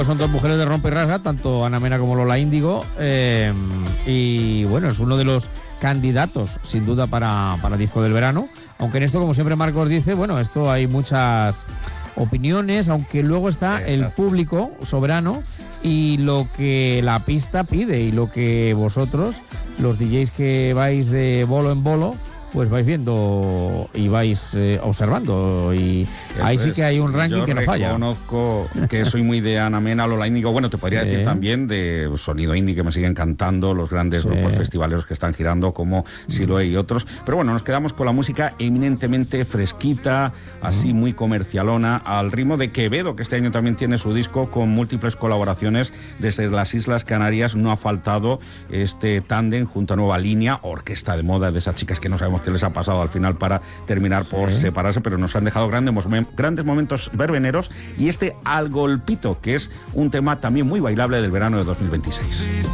Son dos mujeres de rompe y rasga, tanto Ana Mena como Lola Índigo, y bueno, es uno de los candidatos, sin duda, para disco del verano, aunque en esto, como siempre Marcos dice, bueno, esto hay muchas opiniones, aunque luego está el público soberano y lo que la pista pide y lo que vosotros, los DJs que vais de bolo en bolo, pues vais viendo y vais observando, y eso ahí sí que hay un ranking que no falla. Yo reconozco que soy muy de Ana Mena, Lola Índigo, bueno, te podría decir también de Sonido Indie, que me siguen cantando, los grandes grupos festivaleros que están girando como Siloé y otros, pero bueno, nos quedamos con la música eminentemente fresquita, así muy comercialona, al ritmo de Quevedo, que este año también tiene su disco con múltiples colaboraciones desde las Islas Canarias. No ha faltado este tándem junto a Nueva Línea, orquesta de moda de esas chicas que no sabemos qué les ha pasado al final para terminar por separarse, pero nos han dejado grandes momentos verbeneros, y este Al Golpito, que es un tema también muy bailable del verano de 2026.